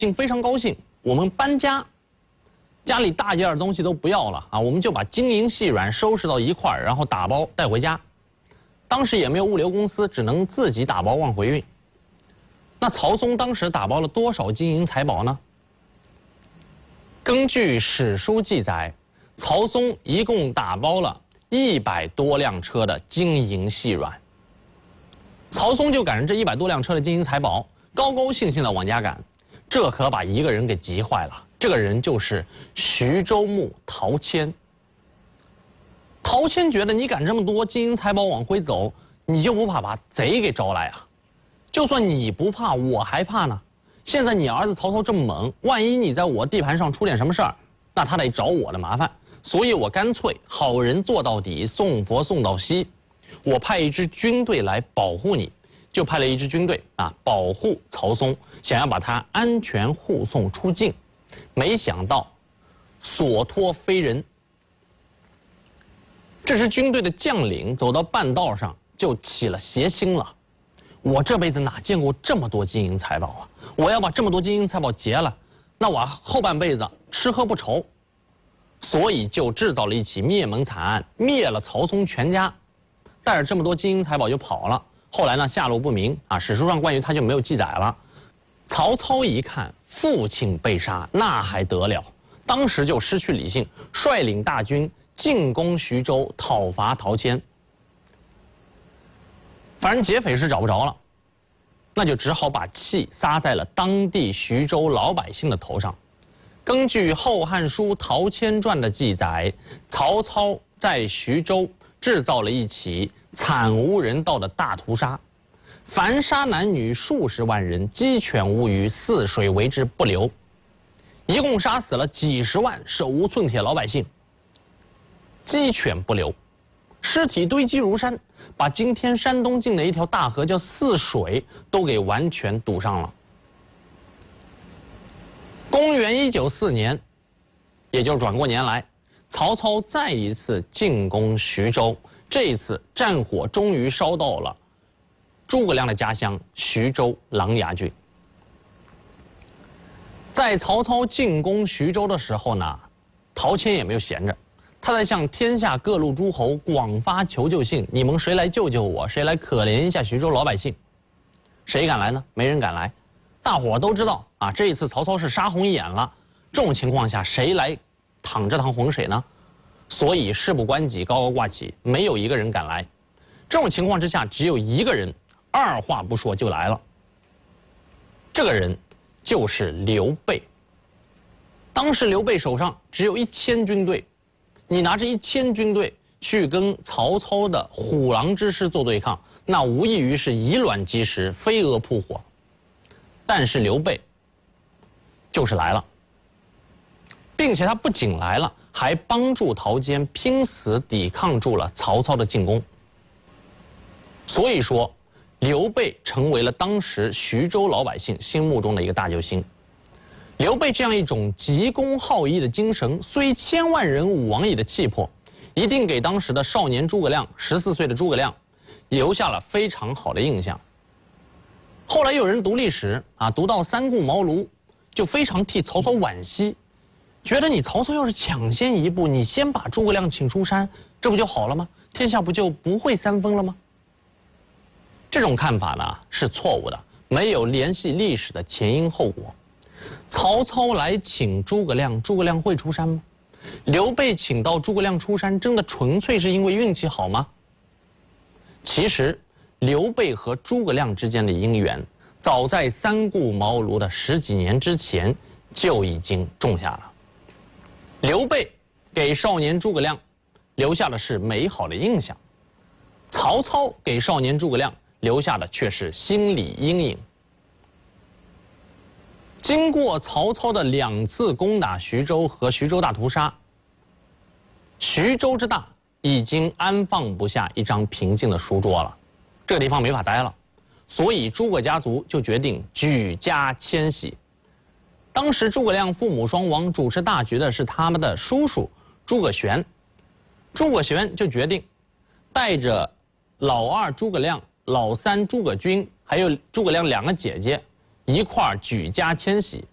姓非常高兴，我们搬家，家里大件的东西都不要了啊，我们就把金银细软收拾到一块儿，然后打包带回家。当时也没有物流公司，只能自己打包往回运。那曹嵩当时打包了多少金银财宝呢？根据史书记载，曹嵩一共打包了100多辆车的金银细软。曹嵩就赶上这100多辆车的金银财宝，高高兴兴地往家赶，这可把一个人给急坏了。这个人就是徐州牧陶谦。陶谦觉得你赶这么多金银财宝往回走，你就不怕把贼给招来啊？就算你不怕，我还怕呢。现在你儿子曹操这么猛，万一你在我地盘上出点什么事儿，那他得找我的麻烦。所以我干脆好人做到底，送佛送到西。我派一支军队来保护你，就派了一支军队啊，保护曹嵩，想要把他安全护送出境。没想到所托非人。这支军队的将领走到半道上就起了邪心了。我这辈子哪见过这么多金银财宝啊！我要把这么多金银财宝劫了，那我后半辈子吃喝不愁。所以就制造了一起灭门惨案，灭了曹嵩全家，带着这么多金银财宝就跑了。后来呢，下落不明啊，史书上关于他就没有记载了。曹操一看父亲被杀，那还得了？当时就失去理性，率领大军进攻徐州，讨伐陶谦。反正劫匪是找不着了，那就只好把气撒在了当地徐州老百姓的头上。根据《后汉书·陶谦传》的记载，曹操在徐州制造了一起惨无人道的大屠杀，凡杀男女数十万人，鸡犬无余，泗水为之不流，一共杀死了几十万手无寸铁老百姓，鸡犬不留，尸体堆积如山，把今天山东境的一条大河叫泗水都给完全堵上了。公元194年，也就是转过年来，曹操再一次进攻徐州，这一次战火终于烧到了诸葛亮的家乡徐州琅琊郡。在曹操进攻徐州的时候呢，陶谦也没有闲着，他在向天下各路诸侯广发求救信，你们谁来救救我？谁来可怜一下徐州老百姓？谁敢来呢？没人敢来。大伙都知道啊，这一次曹操是杀红眼了。这种情况下，谁来淌这趟浑水呢？所以事不关己，高高挂起，没有一个人敢来。这种情况之下，只有一个人，二话不说就来了。这个人就是刘备。当时刘备手上只有1000军队，你拿着1000军队去跟曹操的虎狼之师做对抗，那无异于是以卵击石，飞蛾扑火。但是刘备就是来了，并且他不仅来了，还帮助陶谦拼死抵抗住了曹操的进攻。所以说，刘备成为了当时徐州老百姓心目中的一个大救星。刘备这样一种急公好义的精神，虽千万人吾往矣的气魄，一定给当时的少年诸葛亮，14岁的诸葛亮，留下了非常好的印象。后来有人读历史啊，读到三顾茅庐，就非常替曹操惋惜，觉得你曹操要是抢先一步，你先把诸葛亮请出山，这不就好了吗？天下不就不会三分了吗？这种看法呢是错误的，没有联系历史的前因后果。曹操来请诸葛亮，诸葛亮会出山吗？刘备请到诸葛亮出山，真的纯粹是因为运气好吗？其实刘备和诸葛亮之间的姻缘，早在三顾茅庐的10几年之前就已经种下了。刘备给少年诸葛亮留下的是美好的印象，曹操给少年诸葛亮留下的却是心理阴影。经过曹操的2次攻打徐州和徐州大屠杀，徐州之大已经安放不下一张平静的书桌了，这个地方没法待了，所以诸葛家族就决定举家迁徙。当时诸葛亮父母双亡，主持大局的是他们的叔叔诸葛玄。诸葛玄就决定带着老2诸葛亮、老3诸葛均，还有诸葛亮2个姐姐一块儿举家迁徙。